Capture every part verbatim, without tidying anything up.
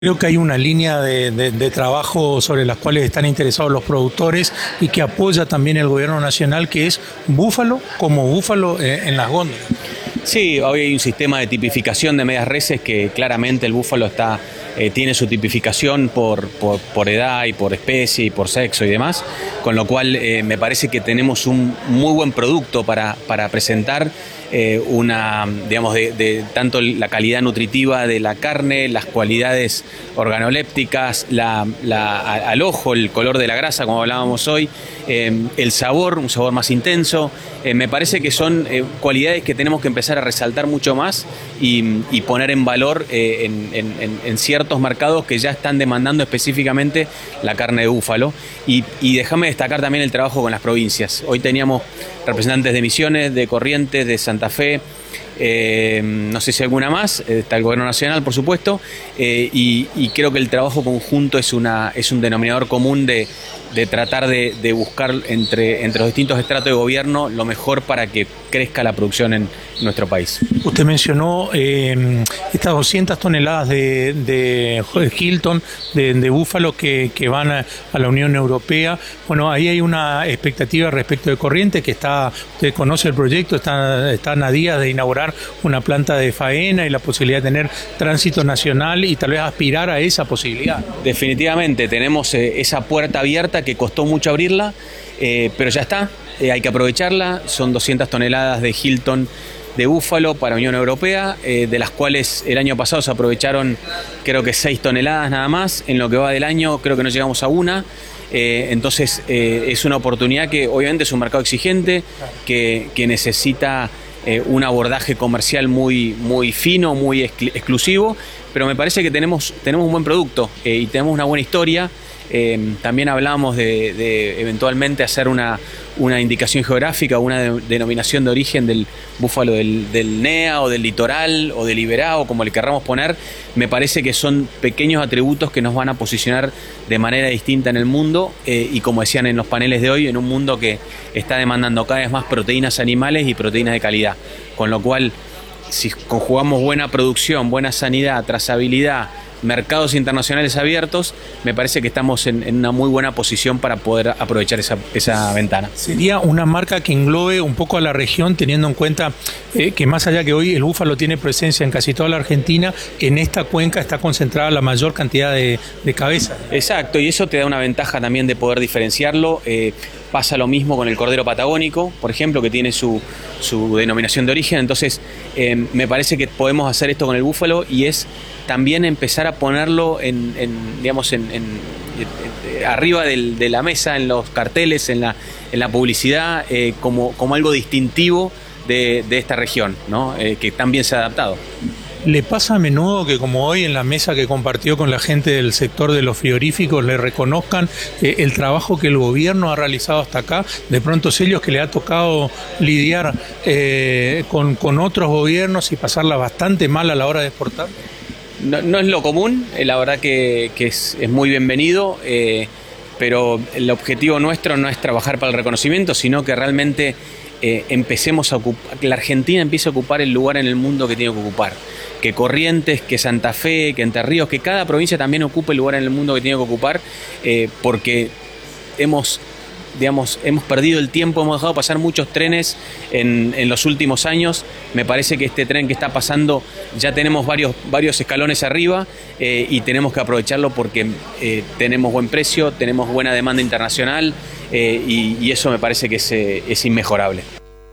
Creo que hay una línea de, de, de trabajo sobre las cuales están interesados los productores y que apoya también el gobierno nacional, que es búfalo como búfalo eh, en las góndolas. Sí, hoy hay un sistema de tipificación de medias reses que claramente el búfalo está, eh, tiene su tipificación por, por, por edad y por especie y por sexo y demás, con lo cual eh, me parece que tenemos un muy buen producto para, para presentar. Eh, una, digamos, de, de tanto la calidad nutritiva de la carne, las cualidades organolépticas, la, la, al ojo, el color de la grasa, como hablábamos hoy, eh, el sabor, un sabor más intenso. Eh, me parece que son eh, cualidades que tenemos que empezar a resaltar mucho más y, y poner en valor eh, en, en, en ciertos mercados que ya están demandando específicamente la carne de búfalo. Y, y déjame destacar también el trabajo con las provincias. Hoy teníamos representantes de Misiones, de Corrientes, de Santa Fe, eh, no sé si alguna más, está el gobierno nacional por supuesto, eh, y, y creo que el trabajo conjunto es, una, es un denominador común de, de tratar de, de buscar entre, entre los distintos estratos de gobierno lo mejor para que crezca la producción en nuestro país. Usted mencionó eh, estas doscientas toneladas de, de Hilton, de, de búfalo que, que van a, a la Unión Europea. Bueno, ahí hay una expectativa respecto de Corrientes, que está, usted conoce el proyecto, está, están a días de inaugurar una planta de faena y la posibilidad de tener tránsito nacional y tal vez aspirar a esa posibilidad. Definitivamente, tenemos eh, esa puerta abierta que costó mucho abrirla, eh, pero ya está, eh, hay que aprovecharla. Son doscientas toneladas de Hilton de búfalo para Unión Europea, eh, de las cuales el año pasado se aprovecharon creo que seis toneladas nada más. En lo que va del año creo que no llegamos a una. Eh, entonces eh, es una oportunidad que obviamente es un mercado exigente, que, que necesita eh, un abordaje comercial muy, muy fino, muy exclu exclusivo, pero me parece que tenemos, tenemos un buen producto eh, y tenemos una buena historia. Eh, también hablamos de, de eventualmente hacer una, una indicación geográfica, una de, denominación de origen del búfalo del, del N E A o del litoral o del Iberá, como le querramos poner. Me parece que son pequeños atributos que nos van a posicionar de manera distinta en el mundo eh, y, como decían en los paneles de hoy, en un mundo que está demandando cada vez más proteínas animales y proteínas de calidad, con lo cual si conjugamos buena producción, buena sanidad, trazabilidad, mercados internacionales abiertos, me parece que estamos en, en una muy buena posición para poder aprovechar esa, esa ventana. Sería una marca que englobe un poco a la región, teniendo en cuenta eh, que más allá que hoy el búfalo tiene presencia en casi toda la Argentina, en esta cuenca está concentrada la mayor cantidad de, de cabezas. Exacto, y eso te da una ventaja también de poder diferenciarlo. Eh, pasa lo mismo con el cordero patagónico, por ejemplo, que tiene su, su denominación de origen. Entonces eh, me parece que podemos hacer esto con el búfalo y es también empezar a ponerlo en, en digamos, en, en, en arriba del, de la mesa, en los carteles, en la, en la publicidad, eh, como, como algo distintivo de, de esta región, ¿no? Eh, que también se ha adaptado. ¿Le pasa a menudo que, como hoy en la mesa que compartió con la gente del sector de los frigoríficos, le reconozcan eh, el trabajo que el gobierno ha realizado hasta acá? De pronto sellos que le ha tocado lidiar eh, con, con otros gobiernos y pasarla bastante mal a la hora de exportar. No, no es lo común, eh, la verdad que, que es, es muy bienvenido, eh, pero el objetivo nuestro no es trabajar para el reconocimiento, sino que realmente eh, empecemos a ocupar, que la Argentina empiece a ocupar el lugar en el mundo que tiene que ocupar. Que Corrientes, que Santa Fe, que Entre Ríos, que cada provincia también ocupe el lugar en el mundo que tiene que ocupar, eh, porque hemos... digamos, hemos perdido el tiempo, hemos dejado pasar muchos trenes en, en los últimos años. Me parece que este tren que está pasando ya tenemos varios, varios escalones arriba eh, y tenemos que aprovecharlo porque eh, tenemos buen precio, tenemos buena demanda internacional eh, y, y eso me parece que es, eh, es inmejorable.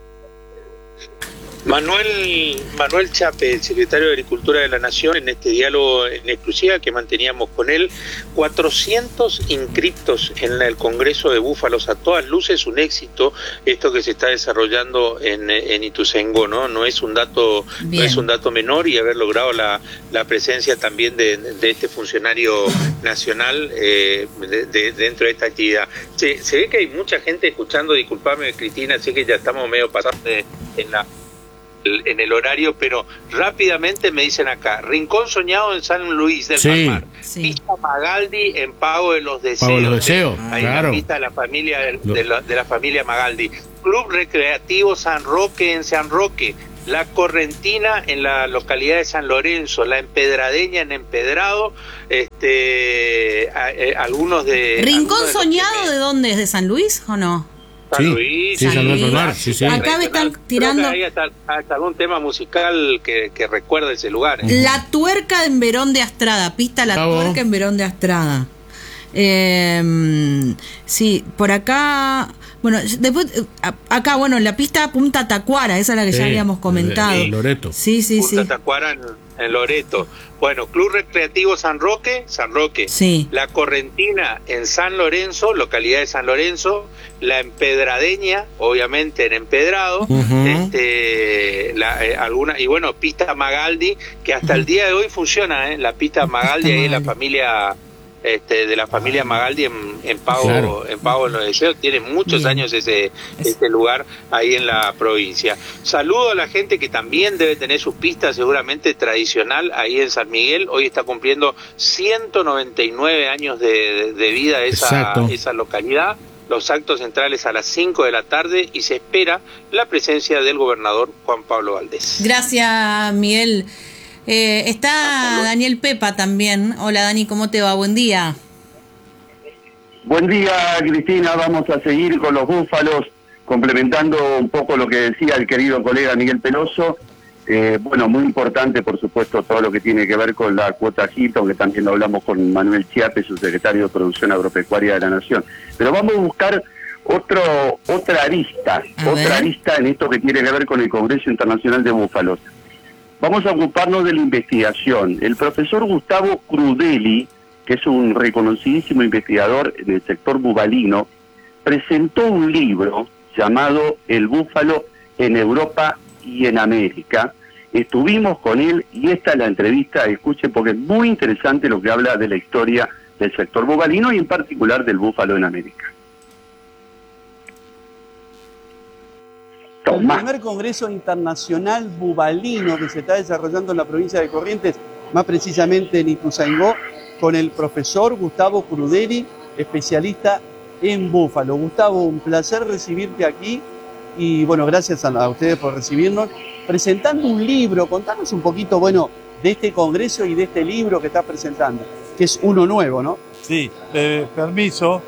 Manuel, Manuel Chape, el secretario de Agricultura de la Nación, en este diálogo en exclusiva que manteníamos con él, cuatrocientos inscriptos en el Congreso de Búfalos, a todas luces un éxito esto que se está desarrollando en, en Ituzaingó, ¿no? No es un dato, no es un dato menor, y haber logrado la, la presencia también de, de este funcionario nacional eh, de, de, dentro de esta actividad. Se, se ve que hay mucha gente escuchando, disculpame Cristina, sé que ya estamos medio pasando en la en el horario, pero rápidamente me dicen acá: Rincón Soñado en San Luis del sí, Palmar, sí. Pista Magaldi en Pago de los Deseos, Pago de los Deseos, ah, ahí claro. La pista de la familia de, de, la, de la familia Magaldi. Club Recreativo San Roque en San Roque, la correntina en la localidad de San Lorenzo, la empedradeña en Empedrado, este, a, a, algunos de... ¿Rincón algunos Soñado de, de dónde es? ¿De San Luis o no? San Sí, Luis, sí, San San Luis Luis. Palmar, sí, sí. Acá me están tirando... Creo que hay hasta, hasta algún tema musical que, que recuerda ese lugar. ¿eh? La Tuerca en Verón de Astrada, pista La Bravo. Tuerca en Verón de Astrada. Eh, sí, por acá... Bueno, después, acá, bueno, la pista Punta Tacuara, esa es la que Sí, ya habíamos comentado. de- de Loreto. Sí, sí, Punta sí. Tacuara en, en Loreto. Bueno, Club Recreativo San Roque, San Roque. Sí. La Correntina en San Lorenzo, localidad de San Lorenzo. La Empedradeña, obviamente en Empedrado. Ujú. este, la, eh, alguna, y bueno, Pista Magaldi, que hasta el día de hoy funciona, ¿eh? La Pista Magaldi, ahí la Magaldi. familia... Este, de la familia Magaldi en, en Pago, Claro. en Pago en los Deseos, tiene muchos Bien. años ese, ese lugar ahí en la provincia. Saludo a la gente que también debe tener su pista seguramente tradicional ahí en San Miguel. Hoy está cumpliendo ciento noventa y nueve años de, de vida esa, Exacto. esa localidad. Los actos centrales a las cinco de la tarde y se espera la presencia del gobernador Juan Pablo Valdés. Gracias, Miguel. Eh, está Daniel Pepa también. Hola, Dani, ¿cómo te va? Buen día. Buen día, Cristina. Vamos a seguir con los búfalos, complementando un poco lo que decía el querido colega Miguel Peloso. Eh, bueno, muy importante, por supuesto, todo lo que tiene que ver con la cuota Hilton, que también lo hablamos con Manuel Chiape, su secretario de Producción Agropecuaria de la Nación. Pero vamos a buscar otro, otra arista, A otra ver. arista en esto que tiene que ver con el Congreso Internacional de Búfalos. Vamos a ocuparnos de la investigación. El profesor Gustavo Crudeli, que es un reconocidísimo investigador en el sector bubalino, presentó un libro llamado El búfalo en Europa y en América. Estuvimos con él y esta es la entrevista, escuchen, porque es muy interesante lo que habla de la historia del sector bubalino y en particular del búfalo en América. El Tomá. primer Congreso Internacional Bubalino que se está desarrollando en la provincia de Corrientes, más precisamente en Ituzaingó, con el profesor Gustavo Crudeli, especialista en búfalo. Gustavo, un placer recibirte aquí y bueno, gracias a, a ustedes por recibirnos. Presentando un libro, contanos un poquito, bueno, de este Congreso y de este libro que estás presentando, que es uno nuevo, ¿no? Sí, eh, permiso.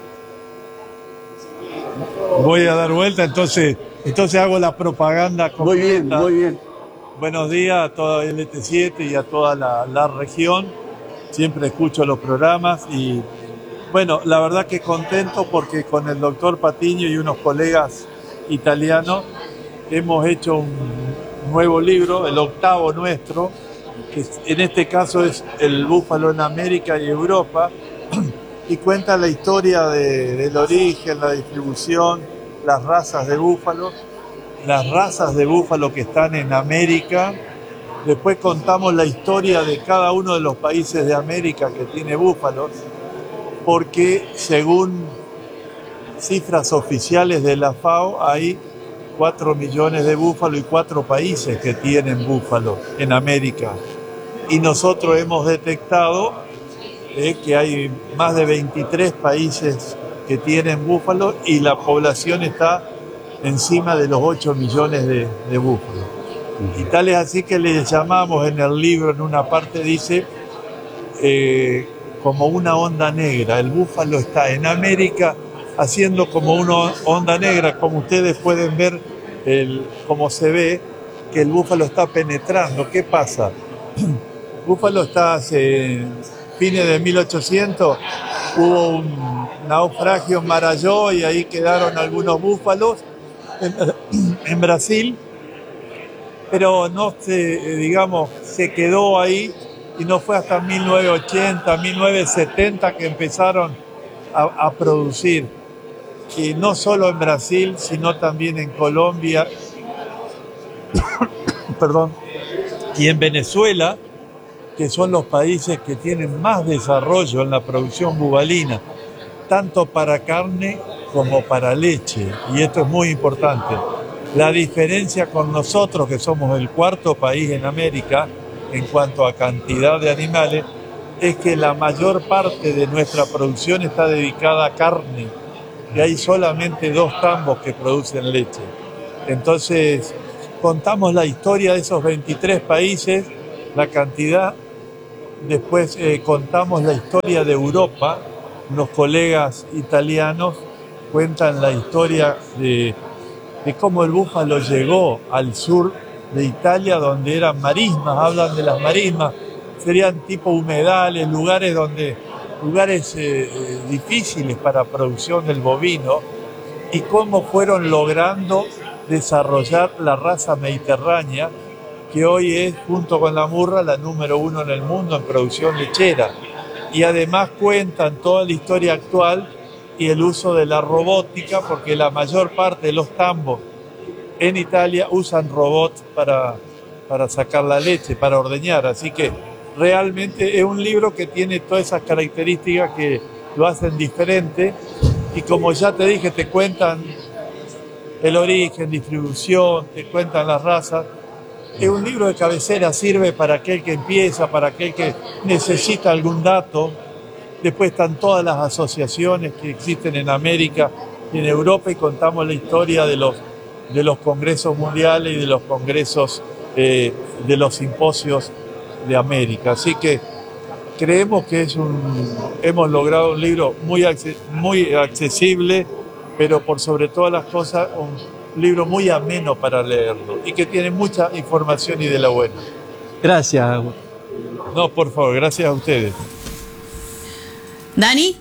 Voy a dar vuelta, entonces, entonces hago la propaganda Muy bien, completa. muy bien. Buenos días a toda L T siete y a toda la, la región. Siempre escucho los programas y bueno, la verdad que contento porque con el doctor Patiño y unos colegas italianos hemos hecho un nuevo libro, el octavo nuestro, que en este caso es El búfalo en América y Europa, y cuenta la historia de, del origen, la distribución, las razas de búfalos, las razas de búfalo que están en América. Después contamos la historia de cada uno de los países de América que tiene búfalos, porque según cifras oficiales de la FAO hay cuatro millones de búfalos y cuatro países que tienen búfalos en América. Y nosotros hemos detectado eh, que hay más de veintitrés países que tienen búfalos y la población está encima de los ocho millones de, de búfalos. Y tal es así que le llamamos en el libro, en una parte dice, eh, como una onda negra. El búfalo está en América haciendo como una onda negra, como ustedes pueden ver, el, como se ve, que el búfalo está penetrando. ¿Qué pasa? El búfalo está hace fines de mil ochocientos, hubo un naufragio en Marajó y ahí quedaron algunos búfalos en, en Brasil, pero no se, digamos, se quedó ahí y no fue hasta mil novecientos ochenta, mil novecientos setenta que empezaron a, a producir. Y no solo en Brasil, sino también en Colombia, perdón, y en Venezuela, que son los países que tienen más desarrollo en la producción bubalina, tanto para carne como para leche. Y esto es muy importante. La diferencia con nosotros, que somos el cuarto país en América en cuanto a cantidad de animales, es que la mayor parte de nuestra producción está dedicada a carne, y hay solamente dos tambos que producen leche. Entonces, contamos la historia de esos veintitrés países, la cantidad, después eh, contamos la historia de Europa, los colegas italianos cuentan la historia de, de cómo el búfalo llegó al sur de Italia, donde eran marismas, hablan de las marismas, serían tipo humedales, lugares donde lugares eh, eh, difíciles para producción del bovino, y cómo fueron logrando desarrollar la raza mediterránea, que hoy es, junto con la murra, la número uno en el mundo en producción lechera. Y además cuentan toda la historia actual y el uso de la robótica, porque la mayor parte de los tambos en Italia usan robots para, para sacar la leche, para ordeñar. Así que realmente es un libro que tiene todas esas características que lo hacen diferente, y como ya te dije, te cuentan el origen, distribución, te cuentan las razas. Es un libro de cabecera, sirve para aquel que empieza, para aquel que necesita algún dato. Después están todas las asociaciones que existen en América y en Europa, y contamos la historia de los, de los congresos mundiales y de los congresos, eh, de los simposios de América. Así que creemos que es un, hemos logrado un libro muy, muy accesible, pero por sobre todas las cosas un libro muy ameno para leerlo y que tiene mucha información y de la buena. Gracias. No, por favor, gracias a ustedes. ¿Dani?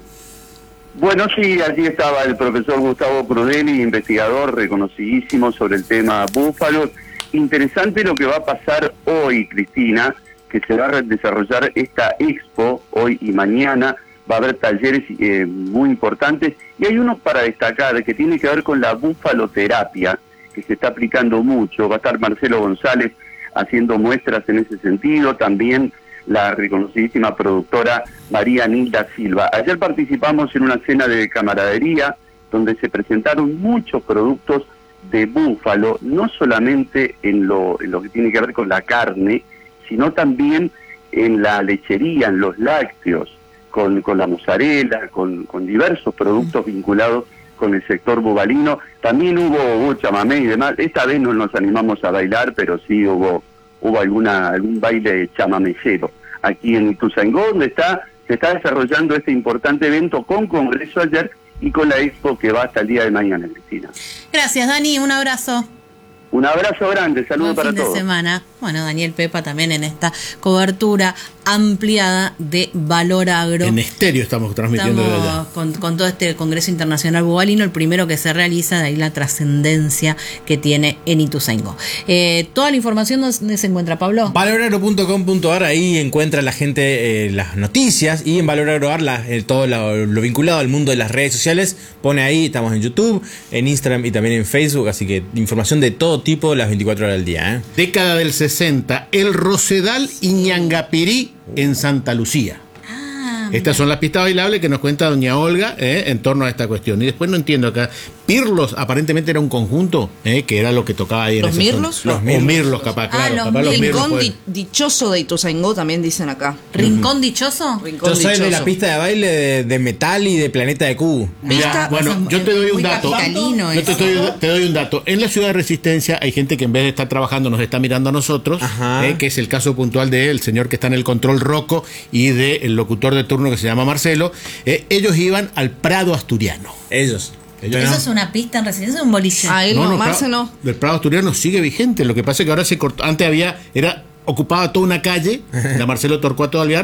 Bueno, sí, allí estaba el profesor Gustavo Crudeli, investigador reconocidísimo sobre el tema búfalos. Interesante lo que va a pasar hoy, Cristina, que se va a desarrollar esta expo hoy y mañana. Va a haber talleres eh, muy importantes, y hay unos para destacar que tiene que ver con la bufaloterapia, que se está aplicando mucho. Va a estar Marcelo González haciendo muestras en ese sentido, también la reconocidísima productora María Nilda Silva. Ayer participamos en una cena de camaradería donde se presentaron muchos productos de búfalo, no solamente en lo, en lo que tiene que ver con la carne, sino también en la lechería, en los lácteos, con, con la mozzarella, con, con diversos productos vinculados con el sector bubalino. También hubo, hubo chamamé y demás. Esta vez no nos animamos a bailar, pero sí hubo hubo alguna algún baile chamamecero aquí en Ituzaingó, donde está se está desarrollando este importante evento con congreso ayer y con la expo que va hasta el día de mañana, Cristina. Gracias, Dani, un abrazo. Un abrazo grande, saludos para todos. Fin de semana. Bueno, Daniel Pepa también en esta cobertura ampliada de Valor Agro. En estéreo estamos transmitiendo estamos de allá. Con, con todo este Congreso Internacional Bubalino, el primero que se realiza, de ahí la trascendencia que tiene en Ituzaingó. Eh, toda la información, ¿dónde se encuentra, Pablo? valor agro punto com punto a r, ahí encuentra la gente eh, las noticias, y en Valor Agro la, eh, todo lo, lo vinculado al mundo de las redes sociales, pone ahí, estamos en YouTube, en Instagram y también en Facebook, así que información de todo tipo las veinticuatro horas del día. ¿eh? Década del sesenta, el Rosedal y Ñangapirí en Santa Lucía. Ah, Estas son las pistas bailables que nos cuenta doña Olga eh, en torno a esta cuestión. Y después no entiendo acá. Pirlos aparentemente era un conjunto, eh, que era lo que que tocaba ahí en ¿Los esa mirlos? zona. Los O mirlos. mirlos, capaz, Ah, claro. los capaz los El mirlos rincón pueden- di- dichoso de Ituzaingó también dicen acá. ¿Rincón dichoso? Rincón Yo soy dichoso. de la pista de baile de, de Metal y de Planeta de Q. Mira, bueno, yo te doy un muy dato. capitalino Yo te eso. doy, te doy un dato. En la ciudad de Resistencia hay gente que en vez de estar trabajando nos está mirando a nosotros, Ajá. eh, que es el caso puntual de él, señor que está en el control Rocco, y del locutor de turno que se llama Marcelo. Eh, ellos iban al Prado Asturiano. Ellos. Ellos Eso no. es una pista en residencia, es un boliche. A él no, Marce Prado- no. Del Prado Asturiano sigue vigente. Lo que pasa es que ahora se cortó. Antes había, era ocupaba toda una calle, la Marcelo Torcuato Alvear,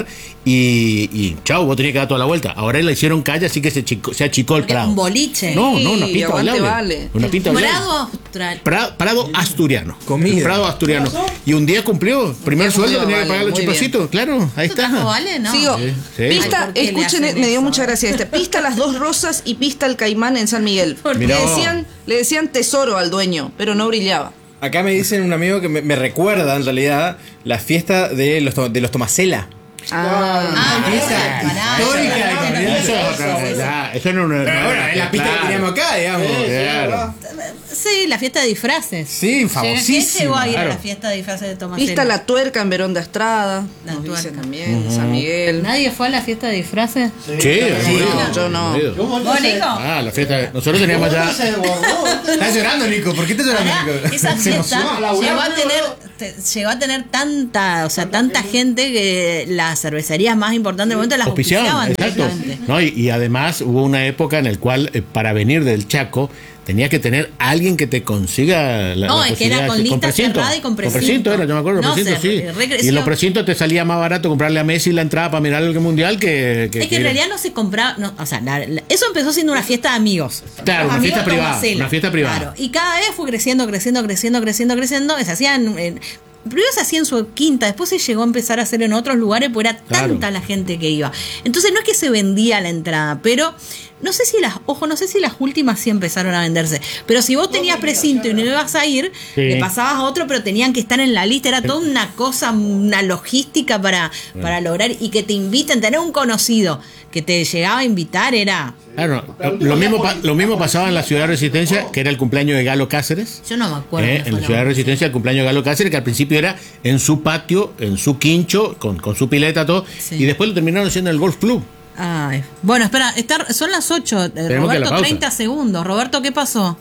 y, y chao, vos tenías que dar toda la vuelta. Ahora la hicieron calle, así que se, chico- se achicó el Porque es Prado. un boliche. No, no, una Sí, pista aguante, bailable. vale. Una pista bailable. Prado Austral. Prado, Prado Asturiano. Comida. Prado Asturiano. Y un día cumplió. Primer día sueldo cumplió, tenía que vale, pagar los muy chipecitos. Claro, ahí ¿Esto está. trajo Vale? No. Sigo. Sí, sí. Ay, Pista, ¿por qué le escuchen, hacen me dio eso, mucha eh? gracia este. Pista Las Dos Rosas y Pista El Caimán en San Miguel. ¿Por Le qué? decían, le decían tesoro al dueño, pero no brillaba. Acá me dicen un amigo que me, me recuerda en realidad la fiesta de los, to- de los Tomacela. Ah, Ah, Esa pará, histórica ya, de no, Corrientes. Eso es otra cosa. Ya, eso no es. Pero bueno, es la pista que teníamos acá, digamos. Claro. Sí, la fiesta de disfraces. Sí, famosísima. ¿Quién llegó a ir claro. a la fiesta de disfraces de Tomás? Pista La Tuerca en Verón de Estrada. La nos Tuerca. dicen también, San Miguel. ¿Nadie fue a la fiesta de disfraces? Sí, Sí, no, yo no. ¿Vos, Nico? Ah, la fiesta. Nosotros teníamos ya. Estás llorando, Nico. ¿Por qué estás llorando, Pará, Nico? esa Se fiesta emociona. llegó a tener te- llegó a tener tanta, o sea, tanta gente que las cervecerías más importantes del momento las Auspiciaban, auspiciaban exacto. directamente. No, y, y además hubo una época en la cual eh, para venir del Chaco tenía que tener alguien que te consiga la, No, la es que era posibilidad con de- lista precinto. cerrada y con precinto. precinto era, yo me acuerdo, No, precinto, se- sí. re- Y en los eso- precintos te salía más barato comprarle a Messi la entrada para mirar el mundial que. Es que en ir- realidad no se compraba, no, o sea, la- la- eso empezó siendo una fiesta de amigos. Claro, Los una amigos fiesta de privada, Tomasela. una fiesta privada. Claro, y cada vez fue creciendo, creciendo, creciendo, creciendo, creciendo. Se hacían, en- primero se hacía en su quinta, después se llegó a empezar a hacer en otros lugares, porque era Claro. tanta la gente que iba. Entonces no es que se vendía la entrada, pero no sé si las, ojo, no sé si las últimas sí empezaron a venderse. Pero si vos tenías precinto y no ibas a ir, Sí. le pasabas a otro, pero tenían que estar en la lista. Era toda una cosa, una logística para, para lograr y que te inviten, tener un conocido que te llegaba a invitar era. Claro, lo, lo mismo, pa- lo mismo pasaba en la Ciudad de Resistencia, que era el cumpleaños de Galo Cáceres. Yo no me acuerdo. Eh, de en la eso, Ciudad de no. Resistencia, el cumpleaños de Galo Cáceres, que al principio era en su patio, en su quincho, con, con su pileta, todo, Sí. y después lo terminaron haciendo en el Golf Club. Ay. Bueno, espera, está- son las ocho. eh, que ir a la Roberto, pausa. treinta segundos. Roberto, ¿qué pasó?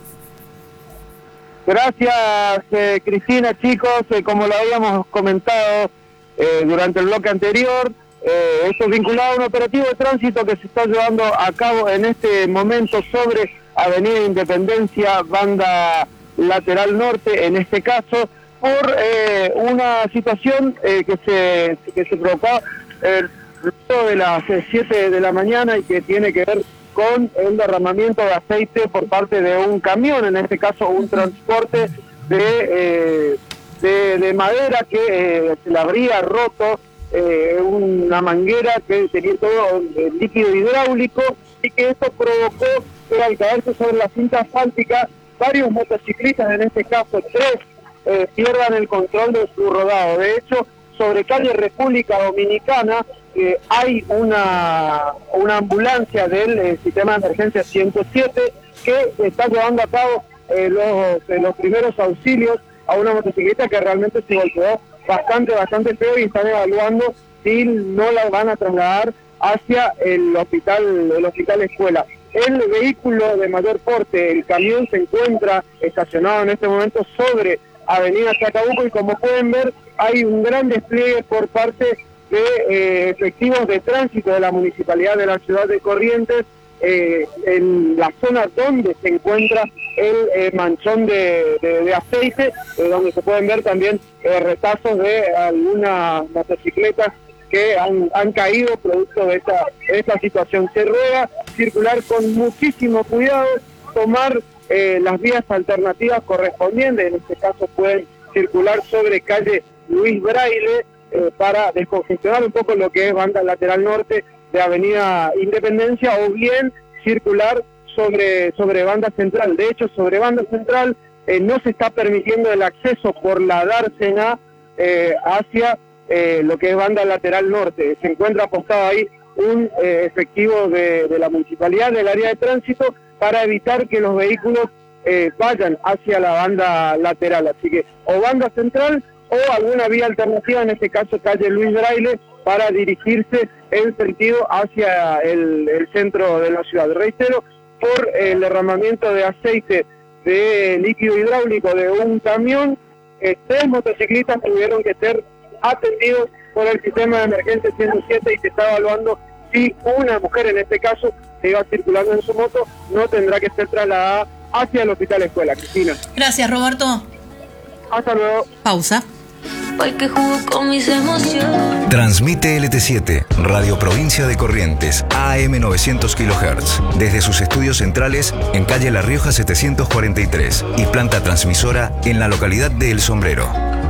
Gracias, eh, Cristina, chicos. Eh, como lo habíamos comentado eh, durante el bloque anterior, eh, esto es vinculado a un operativo de tránsito que se está llevando a cabo en este momento sobre Avenida Independencia, banda lateral norte, en este caso, por eh, una situación eh, que se que se provocó eh, luego de las siete de la mañana y que tiene que ver con el derramamiento de aceite por parte de un camión, en este caso un transporte de, eh, de, de madera que eh, se le habría roto eh, una manguera que tenía todo eh, líquido hidráulico y que esto provocó que al caerse sobre la cinta asfáltica varios motociclistas, en este caso tres, eh, pierdan el control de su rodado. De hecho, sobre calle República Dominicana eh, hay una, una ambulancia del eh, sistema de emergencia ciento siete que está llevando a cabo eh, los, eh, los primeros auxilios a una motocicleta que realmente se golpeó bastante, bastante feo, y están evaluando si no la van a trasladar hacia el hospital, el hospital escuela. El vehículo de mayor porte, el camión, se encuentra estacionado en este momento sobre Avenida Chacabuco, y como pueden ver hay un gran despliegue por parte de eh, efectivos de tránsito de la Municipalidad de la Ciudad de Corrientes eh, en la zona donde se encuentra el eh, manchón de, de, de aceite, eh, donde se pueden ver también eh, retazos de algunas motocicletas que han, han caído producto de esta, de esta situación. Se ruega circular con muchísimo cuidado, tomar eh, las vías alternativas correspondientes. En este caso pueden circular sobre calle Luis Braille eh, para descongestionar un poco lo que es banda lateral norte de Avenida Independencia, o bien circular sobre, sobre banda central. De hecho, sobre banda central eh, no se está permitiendo el acceso por la dársena eh, hacia eh, lo que es banda lateral norte. Se encuentra apostado ahí un eh, efectivo de, de la municipalidad del área de tránsito para evitar que los vehículos eh, vayan hacia la banda lateral. Así que o banda central o alguna vía alternativa, en este caso calle Luis Braille, para dirigirse en sentido hacia el, el centro de la ciudad. Reitero, por el derramamiento de aceite de líquido hidráulico de un camión, eh, tres motociclistas tuvieron que ser atendidos por el sistema de emergencia ciento siete, y se está evaluando si una mujer, en este caso, que iba circulando en su moto, no tendrá que ser trasladada hacia el hospital escuela. Cristina. Gracias, Roberto. Hasta luego. Pausa. Porque jugo con mis emociones. Transmite L T siete, Radio Provincia de Corrientes, A M novecientos kilohertz, desde sus estudios centrales en calle La Rioja setecientos cuarenta y tres y planta transmisora en la localidad de El Sombrero.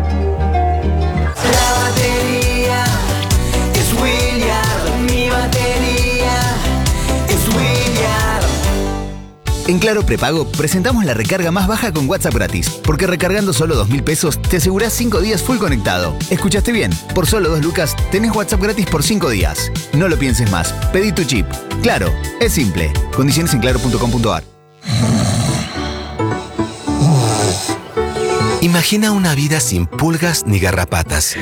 La batería es William, mi batería es William. En Claro Prepago presentamos la recarga más baja con WhatsApp gratis, porque recargando solo dos mil pesos te asegurás cinco días full conectado. ¿Escuchaste bien? Por solo dos lucas tenés WhatsApp gratis por cinco días. No lo pienses más, pedí tu chip. Claro, es simple. Condiciones en claro punto com punto a r. Imagina una vida sin pulgas ni garrapatas.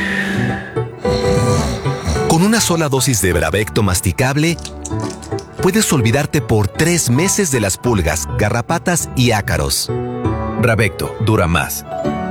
Con una sola dosis de Bravecto masticable, puedes olvidarte por tres meses de las pulgas, garrapatas y ácaros. Bravecto dura más.